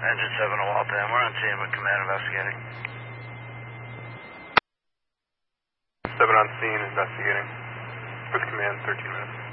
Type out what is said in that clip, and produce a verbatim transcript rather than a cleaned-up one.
Engine seven to Waltham. We're on scene with command investigating. seven on scene investigating. With command, thirteen minutes.